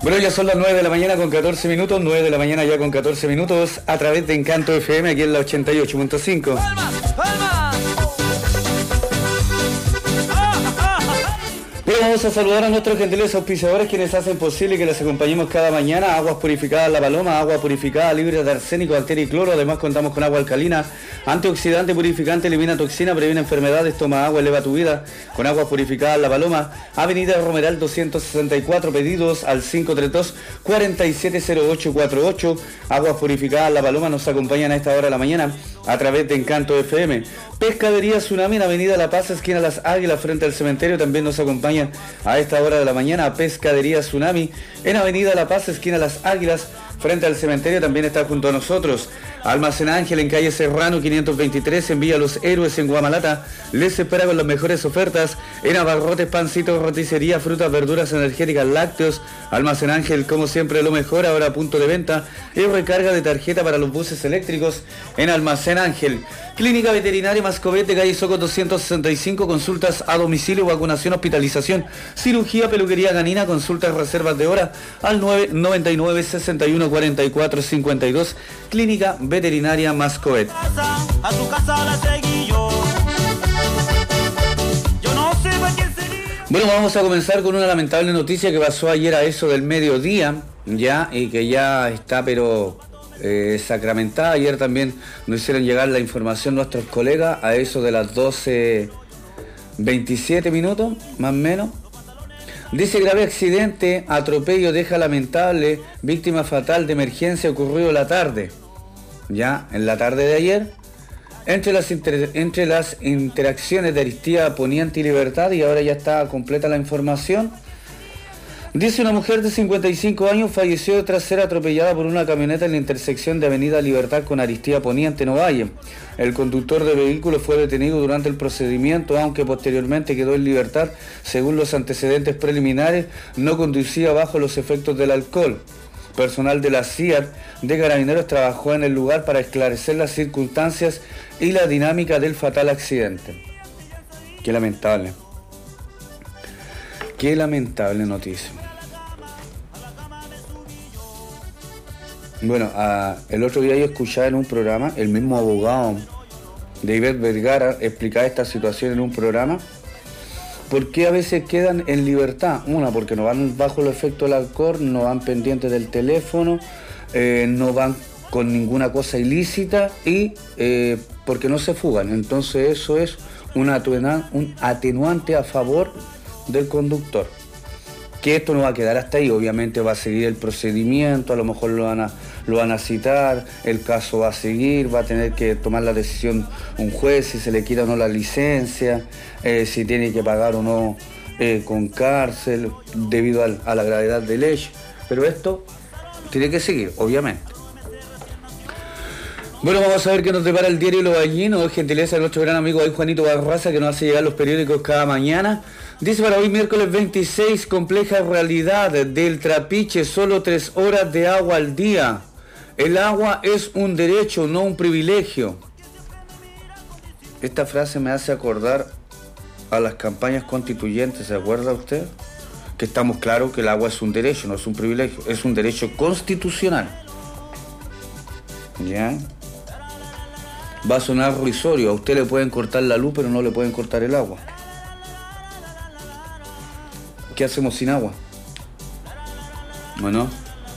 Bueno, ya son las 9 de la mañana con 14 minutos, 9 de la mañana ya con 14 minutos, a través de Encanto FM, aquí en la 88.5. Bueno, vamos a saludar a nuestros gentiles auspiciadores quienes hacen posible que les acompañemos cada mañana. Aguas purificadas La Paloma, agua purificada libre de arsénico, bacteria y cloro. Además contamos con agua alcalina, antioxidante, purificante, elimina toxina, previene enfermedades, toma agua, eleva tu vida. Con aguas purificadas La Paloma, Avenida Romeral 264, pedidos al 532-470848. Aguas purificadas La Paloma nos acompañan a esta hora de la mañana a través de Encanto FM. Pescadería Tsunami en Avenida La Paz, esquina Las Águilas, frente al cementerio, también nos acompaña a esta hora de la mañana. Pescadería Tsunami en Avenida La Paz, esquina Las Águilas, frente al cementerio, también está junto a nosotros. Almacén Ángel en calle Serrano 523, en Villa Los Héroes, en Guamalata. Les espera con las mejores ofertas en abarrotes, pancitos, roticería, frutas, verduras, energéticas, lácteos. Almacén Ángel, como siempre, lo mejor, ahora a punto de venta y recarga de tarjeta para los buses eléctricos en Almacén Ángel. Clínica Veterinaria Mascovet de calle Soco 265, consultas a domicilio, vacunación, hospitalización, cirugía, peluquería canina, consultas, reservas de hora al 999 61 44 52. Clínica Veterinaria Mascovet. A tu casa la seguí yo. Yo no sé para quién sería. Bueno, vamos a comenzar con una lamentable noticia que pasó ayer a eso del mediodía, ya, y que ya está pero sacramentada. Ayer también nos hicieron llegar la información nuestros colegas a eso de las 12:27 minutos, más o menos. Dice: grave accidente, atropello deja lamentable, víctima fatal de emergencia ocurrido la tarde. Ya, en la tarde de ayer, entre las interacciones de Aristía Poniente y Libertad, y ahora ya está completa la información. Dice: una mujer de 55 años falleció tras ser atropellada por una camioneta en la intersección de Avenida Libertad con Aristía Poniente en Ovalle. El conductor del vehículo fue detenido durante el procedimiento, aunque posteriormente quedó en libertad. Según los antecedentes preliminares, no conducía bajo los efectos del alcohol. Personal de la CIAT de Carabineros trabajó en el lugar para esclarecer las circunstancias y la dinámica del fatal accidente. Qué lamentable. Qué lamentable noticia. Bueno, el otro día yo escuchaba en un programa, el mismo abogado David Vergara explicaba esta situación en un programa. ¿Por qué a veces quedan en libertad? Una, porque no van bajo el efecto del alcohol, no van pendientes del teléfono, no van con ninguna cosa ilícita y porque no se fugan. Entonces eso es un atenuante a favor del conductor. Que esto no va a quedar hasta ahí, obviamente va a seguir el procedimiento, a lo mejor lo van a citar, el caso va a seguir, va a tener que tomar la decisión un juez si se le quita o no la licencia, si tiene que pagar o no con cárcel debido a la gravedad del hecho, pero esto tiene que seguir, obviamente. Bueno, vamos a ver qué nos depara el diario Los Gallinos, gentileza de nuestro gran amigo ahí Juanito Barraza, que nos hace llegar los periódicos cada mañana. Dice para hoy miércoles 26, compleja realidad del Trapiche, solo 3 horas de agua al día. El agua es un derecho, no un privilegio. Esta frase me hace acordar a las campañas constituyentes, ¿se acuerda usted? Que estamos claros que el agua es un derecho, no es un privilegio, es un derecho constitucional. ¿Ya? Va a sonar risorio, a usted le pueden cortar la luz, pero no le pueden cortar el agua. ¿Qué hacemos sin agua? Bueno,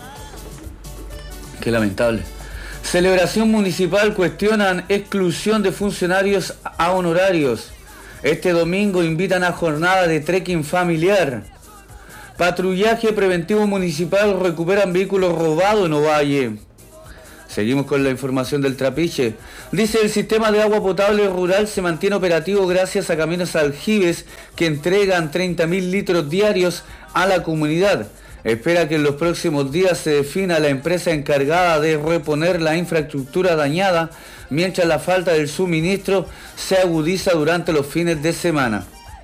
qué lamentable. Celebración municipal, cuestionan exclusión de funcionarios a honorarios. Este domingo invitan a jornada de trekking familiar. Patrullaje preventivo municipal, recuperan vehículos robados en Ovalle. Seguimos con la información del Trapiche. Dice: el sistema de agua potable rural se mantiene operativo gracias a Caminos Aljibes, que entregan 30.000 litros diarios a la comunidad. Espera que en los próximos días se defina la empresa encargada de reponer la infraestructura dañada, mientras la falta del suministro se agudiza durante los fines de semana.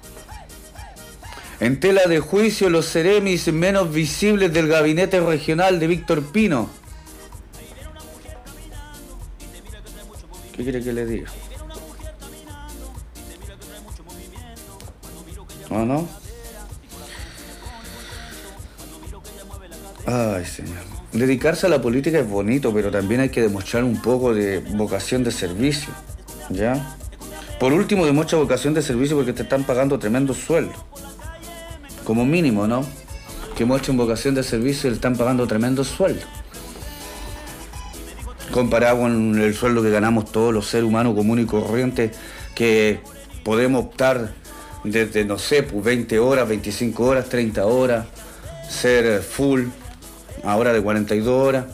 En tela de juicio, los seremis menos visibles del gabinete regional de Víctor Pino. ¿Qué quiere que le diga? ¿O no? Ay, señor. Dedicarse a la política es bonito, pero también hay que demostrar un poco de vocación de servicio, ¿ya? Por último, demuestra vocación de servicio porque te están pagando tremendo sueldo. Como mínimo, ¿no? Que muestren vocación de servicio y le están pagando tremendo sueldo. Comparado con el sueldo que ganamos todos los seres humanos comunes y corrientes, que podemos optar desde, no sé, pues 20 horas, 25 horas, 30 horas, ser full, ahora de 42 horas.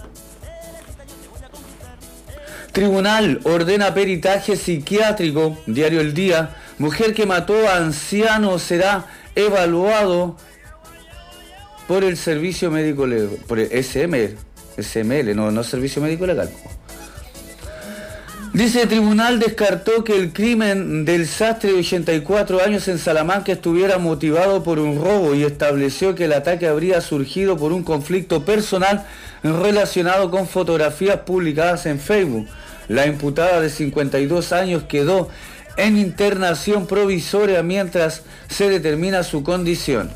Tribunal ordena peritaje psiquiátrico, diario El Día. Mujer que mató a anciano será evaluado por el servicio médico legal, por el SML, no servicio médico legal. Dice, el tribunal descartó que el crimen del sastre de 84 años en Salamanca estuviera motivado por un robo y estableció que el ataque habría surgido por un conflicto personal relacionado con fotografías publicadas en Facebook. La imputada de 52 años quedó en internación provisoria mientras se determina su condición.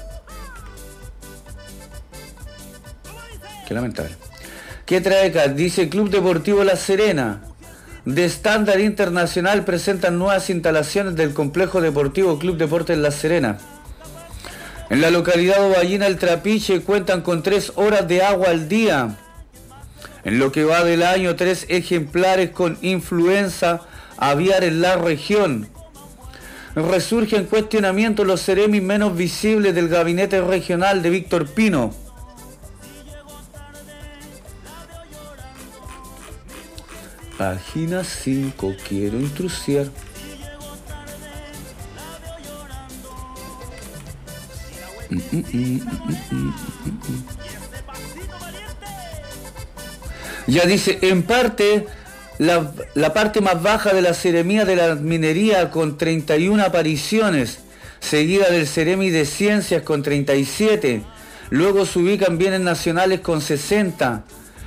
Qué lamentable. ¿Qué trae acá? Dice, Club Deportivo La Serena de estándar internacional presentan nuevas instalaciones del complejo deportivo Club Deportes La Serena. En la localidad ovallina El Trapiche cuentan con 3 horas de agua al día. En lo que va del año, 3 ejemplares con influenza aviar en la región. Resurgen cuestionamientos los seremis menos visibles del gabinete regional de Víctor Pino. Página 5, quiero intrusiar. Ya dice, en parte, la parte más baja de la seremía de la minería con 31 apariciones, seguida del Ceremi de Ciencias con 37, luego se ubican bienes nacionales con 60,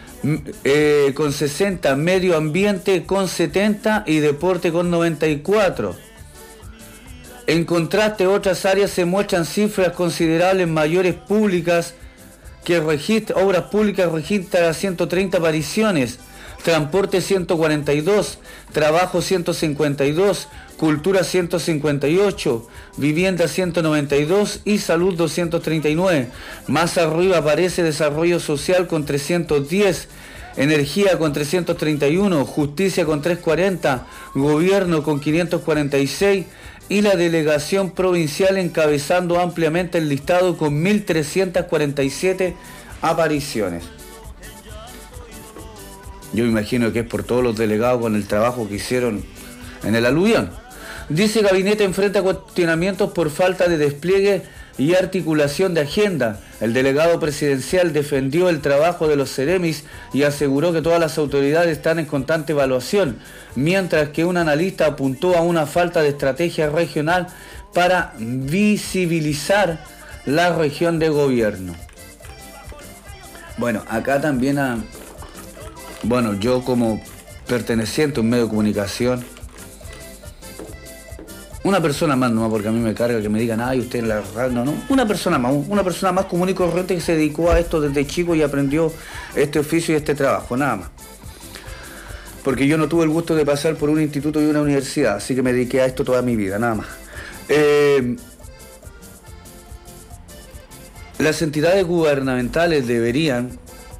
Medio Ambiente con 70 y Deporte con 94. En contraste, otras áreas se muestran cifras considerables mayores públicas, que Obras Públicas registra 130 apariciones, Transporte 142, Trabajo 152, Cultura 158, Vivienda 192 y Salud 239. Más arriba aparece Desarrollo Social con 310, Energía con 331, Justicia con 340, Gobierno con 546 y la Delegación Provincial encabezando ampliamente el listado con 1.347 apariciones. Yo me imagino que es por todos los delegados con el trabajo que hicieron en el aluvión. Dice, Gabinete enfrenta cuestionamientos por falta de despliegue y articulación de agenda. El delegado presidencial defendió el trabajo de los seremis y aseguró que todas las autoridades están en constante evaluación, mientras que un analista apuntó a una falta de estrategia regional para visibilizar la región de gobierno. Bueno, acá también yo como perteneciente a un medio de comunicación, una persona más, no, porque a mí me carga que me digan, ay, usted en la radio, no, una persona más común y corriente que se dedicó a esto desde chico y aprendió este oficio y este trabajo, nada más. Porque yo no tuve el gusto de pasar por un instituto y una universidad, así que me dediqué a esto toda mi vida, nada más. Las entidades gubernamentales deberían,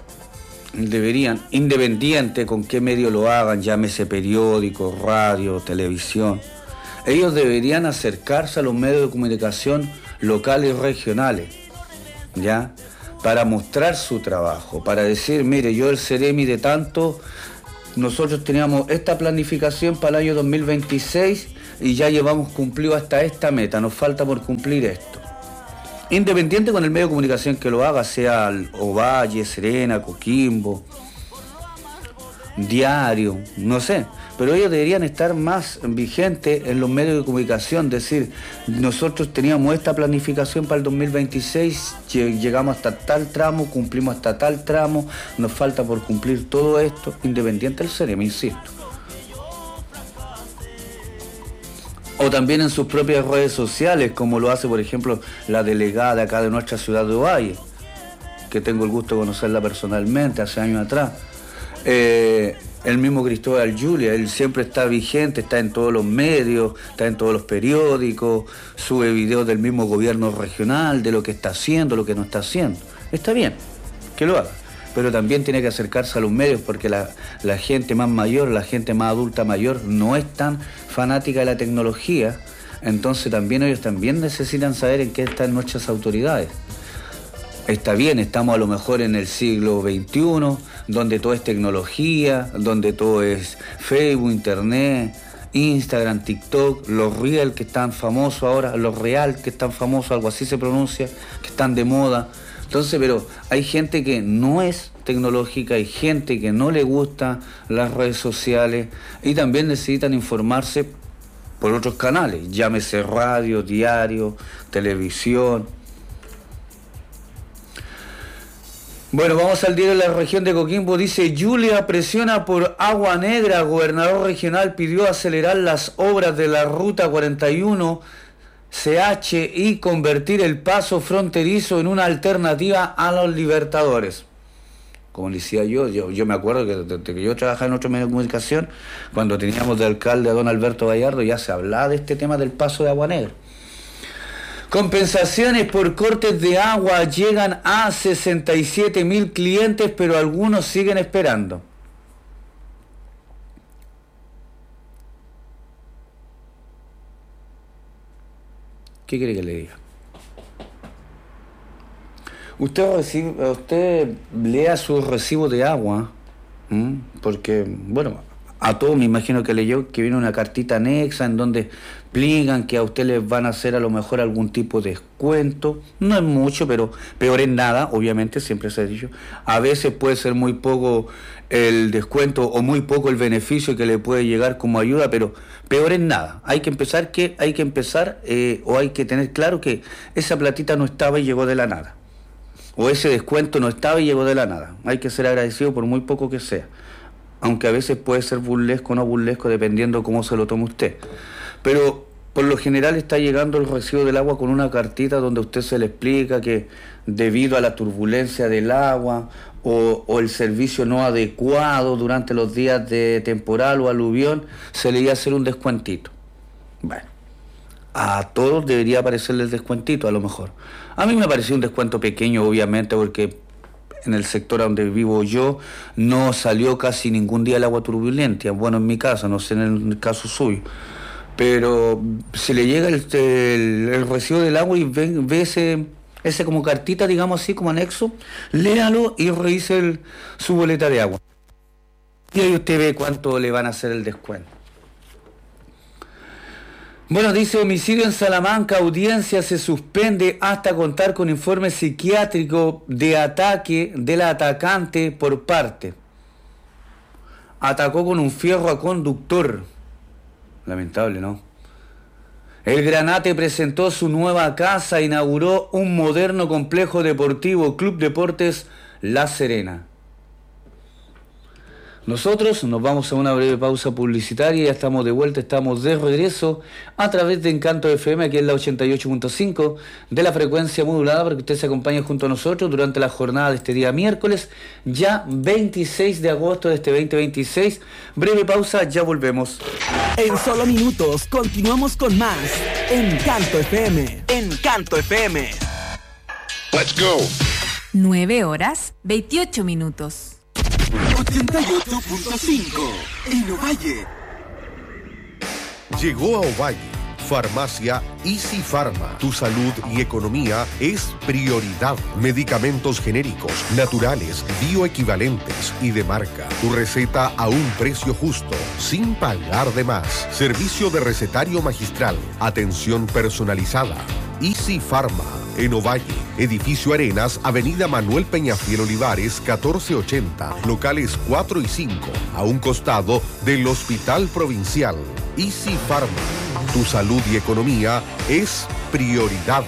independiente con qué medio lo hagan, llámese periódico, radio, televisión, ellos deberían acercarse a los medios de comunicación locales y regionales, ¿ya? Para mostrar su trabajo, para decir, mire, yo el Ceremi de tanto, nosotros teníamos esta planificación para el año 2026 y ya llevamos cumplido hasta esta meta, nos falta por cumplir esto. Independiente con el medio de comunicación que lo haga, sea Ovalle, Serena, Coquimbo, Diario, no sé, pero ellos deberían estar más vigentes en los medios de comunicación, decir, nosotros teníamos esta planificación para el 2026, llegamos hasta tal tramo, cumplimos hasta tal tramo, nos falta por cumplir todo esto, independiente del Ceremi, insisto. O también en sus propias redes sociales, como lo hace, por ejemplo, la delegada acá de nuestra ciudad de Ovalle. que tengo el gusto de conocerla personalmente hace años atrás. El mismo Cristóbal Julia, él siempre está vigente, está en todos los medios, está en todos los periódicos, sube videos del mismo gobierno regional, de lo que está haciendo, lo que no está haciendo. Está bien, que lo haga, pero también tiene que acercarse a los medios porque la gente más mayor, la gente más adulta mayor, no es tan fanática de la tecnología, entonces también ellos también necesitan saber en qué están nuestras autoridades. Está bien, estamos a lo mejor en el siglo XXI, donde todo es tecnología, donde todo es Facebook, Internet, Instagram, TikTok, los Real que están famosos ahora, los Real que están famosos, algo así se pronuncia, que están de moda. Entonces, pero hay gente que no es tecnológica, hay gente que no le gusta las redes sociales y también necesitan informarse por otros canales, llámese radio, diario, televisión. Bueno, vamos al diario de la región de Coquimbo. Dice, Julia presiona por Agua Negra. Gobernador regional pidió acelerar las obras de la Ruta 41 CH y convertir el paso fronterizo en una alternativa a los Libertadores. Como decía yo me acuerdo que desde que yo trabajaba en otro medio de comunicación, cuando teníamos de alcalde a don Alberto Gallardo, ya se hablaba de este tema del paso de Agua Negra. Compensaciones por cortes de agua llegan a 67.000 clientes, pero algunos siguen esperando. ¿Qué quiere que le diga? Usted lea su recibo de agua, porque, bueno, a todos me imagino que leyó que viene una cartita anexa en donde explican que a usted les van a hacer a lo mejor algún tipo de descuento. No es mucho, pero peor en nada, obviamente, siempre se ha dicho. A veces puede ser muy poco el descuento o muy poco el beneficio que le puede llegar como ayuda, pero peor en nada. Hay que empezar o hay que tener claro que esa platita no estaba y llegó de la nada. O ese descuento no estaba y llegó de la nada. Hay que ser agradecido por muy poco que sea. Aunque a veces puede ser burlesco o no burlesco, dependiendo cómo se lo tome usted. Pero por lo general está llegando el recibo del agua con una cartita donde usted se le explica que debido a la turbulencia del agua o el servicio no adecuado durante los días de temporal o aluvión, se le iba a hacer un descuentito. Bueno, a todos debería aparecerle el descuentito a lo mejor. A mí me pareció un descuento pequeño, obviamente, porque en el sector donde vivo yo no salió casi ningún día el agua turbulenta. Bueno, en mi casa, no sé en el caso suyo. Pero se le llega el recibo del agua y ve ese como cartita, digamos así, como anexo, léalo y revise su boleta de agua. Y ahí usted ve cuánto le van a hacer el descuento. Bueno, dice homicidio en Salamanca, audiencia se suspende hasta contar con informe psiquiátrico de ataque de la atacante por parte. Atacó con un fierro a conductor. Lamentable, ¿no? El Granate presentó su nueva casa, inauguró un moderno complejo deportivo, Club Deportes La Serena. Nosotros nos vamos a una breve pausa publicitaria, ya estamos de vuelta, estamos de regreso a través de Encanto FM, aquí en la 88.5 de la frecuencia modulada, para que usted se acompañe junto a nosotros durante la jornada de este día miércoles, ya 26 de agosto de este 2026. Breve pausa, ya volvemos. En solo minutos continuamos con más Encanto FM. Encanto FM. Let's go. 9 horas, 28 minutos. 88.5 en Ovalle. Llegó a Ovalle Farmacia Easy Pharma. Tu salud y economía es prioridad. Medicamentos genéricos, naturales, bioequivalentes y de marca. Tu receta a un precio justo, sin pagar de más. Servicio de recetario magistral. Atención personalizada. Easy Pharma, en Ovalle, Edificio Arenas, Avenida Manuel Peñafiel Olivares, 1480, locales 4 y 5, a un costado del Hospital Provincial. Easy Pharma, tu salud y economía es prioridad.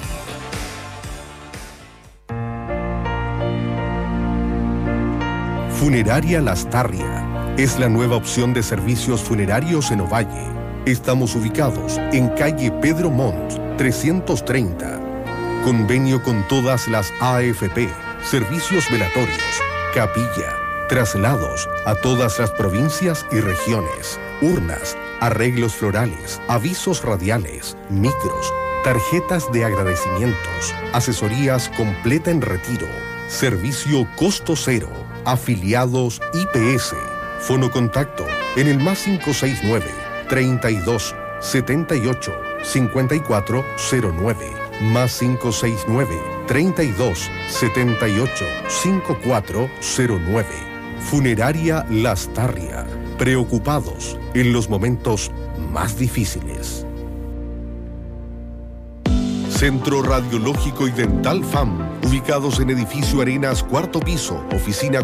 Funeraria Lastarria es la nueva opción de servicios funerarios en Ovalle. Estamos ubicados en calle Pedro Montt, 330. Convenio con todas las AFP, servicios velatorios, capilla, traslados a todas las provincias y regiones, urnas, arreglos florales, avisos radiales, micros, tarjetas de agradecimientos, asesorías completa en retiro, servicio costo cero, afiliados IPS, fonocontacto en el más 569 32 78 5409, más 569 32 78 5409. Funeraria Lastarria, preocupados en los momentos más difíciles. Centro Radiológico y Dental FAM, ubicados en edificio Arenas, cuarto piso, oficina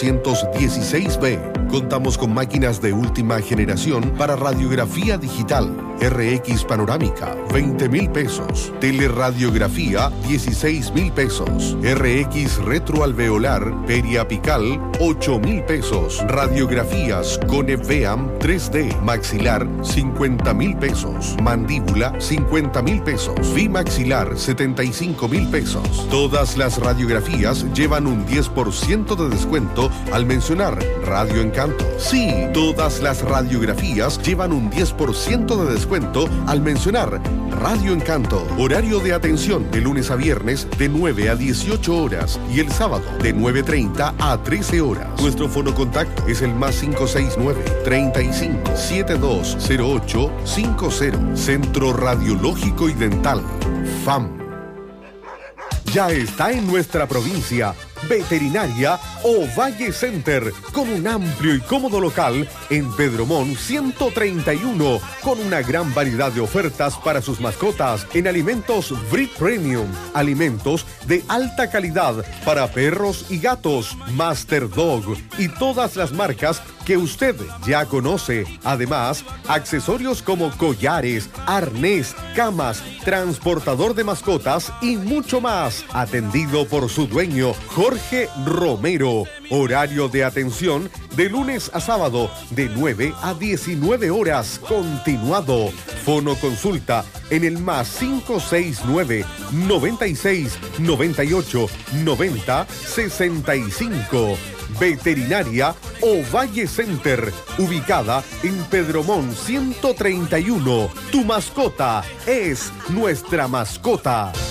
416B. Contamos con máquinas de última generación para radiografía digital, RX panorámica, 20,000 pesos, teleradiografía, 16,000 pesos, RX retroalveolar, periapical, 8,000 pesos, radiografías con EVEAM 3D, maxilar, 50,000 pesos, mandíbula, 50,000 pesos, bimaxilar, 75,000 pesos. Todas las radiografías llevan un 10% de descuento al mencionar Radio Encanto. Sí, todas las radiografías llevan un 10% de descuento al mencionar Radio Encanto. Horario de atención de lunes a viernes de 9 a 18 horas y el sábado de 9:30 a 13 horas. Nuestro fonocontacto es el más 569 35 7208 50. Centro Radiológico y Dental FAM. Ya está en nuestra provincia Veterinaria Ovalle Center, con un amplio y cómodo local en Pedro Montt 131, con una gran variedad de ofertas para sus mascotas en alimentos Breed Premium, alimentos de alta calidad para perros y gatos, Master Dog y todas las marcas que usted ya conoce. Además, accesorios como collares, arnés, camas, transportador de mascotas y mucho más. Atendido por su dueño, Jorge Romero. Horario de atención de lunes a sábado de 9 a 19 horas continuado. Fono consulta en el más 569 96 98 90 65. Veterinaria Ovalle Center, ubicada en Pedro Montt 131. Tu mascota es nuestra mascota.